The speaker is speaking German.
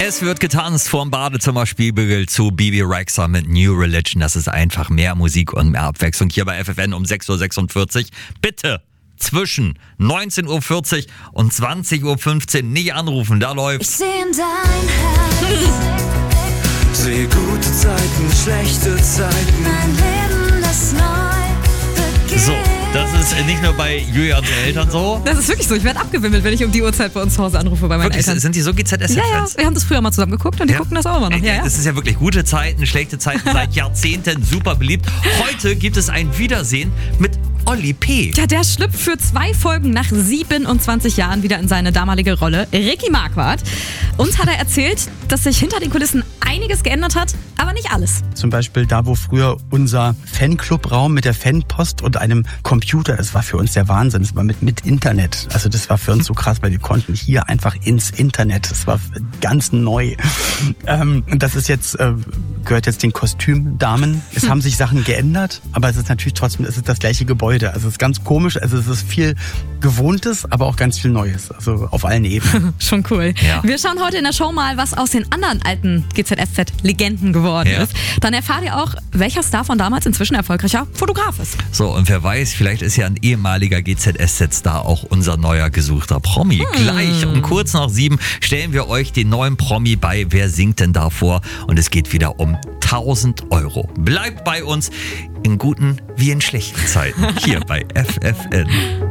Es wird getanzt vom Badezimmerspiegel zu Bibi Rexha mit New Religion. Das ist einfach mehr Musik und mehr Abwechslung hier bei FFN um 6.46 Uhr. Bitte zwischen 19.40 Uhr und 20.15 Uhr nicht anrufen, da läuft's. Ich seh in dein Herz. Sehe gute Zeiten, schlechte Zeiten. Mein Leben, das neu beginnt. So, das ist nicht nur bei Julians Eltern so. Das ist wirklich so. Ich werde abgewimmelt, wenn ich um die Uhrzeit bei uns zu Hause anrufe bei meinen Wirklich, Eltern. sind die so GZSZ-Fans? Ja, wir haben das früher mal zusammen geguckt und die gucken das auch immer noch. Ja. Das ist ja wirklich gute Zeiten, schlechte Zeiten seit Jahrzehnten, super beliebt. Heute gibt es ein Wiedersehen mit Olli P. Ja, der schlüpft für 2 Folgen nach 27 Jahren wieder in seine damalige Rolle. Ricky Marquardt. Uns hat er erzählt, dass sich hinter den Kulissen einiges geändert hat, aber nicht alles. Zum Beispiel da, wo früher unser Fanclubraum mit der Fanpost und einem Computer, das war für uns der Wahnsinn. Das war mit Internet. Also das war für uns so krass, weil wir konnten hier einfach ins Internet. Das war ganz neu. Das ist jetzt, gehört jetzt den Kostümdamen. Es haben sich Sachen geändert, aber es ist natürlich trotzdem, es ist das gleiche Gebäude. Also es ist ganz komisch. Also es ist viel Gewohntes, aber auch ganz viel Neues. Also auf allen Ebenen. Schon cool. Ja. Wir schauen heute in der Show mal, was aus den anderen alten GZSZ-Legenden geworden ist. Dann erfahrt ihr auch, welcher Star von damals inzwischen erfolgreicher Fotograf ist. So, und wer weiß, vielleicht ist ja ein ehemaliger GZSZ-Star auch unser neuer gesuchter Promi. Gleich um kurz nach 7 stellen wir euch den neuen Promi bei. Wer singt denn da vor? Und es geht wieder um 1.000 Euro. Bleibt bei uns in guten wie in schlechten Zeiten hier bei FFN.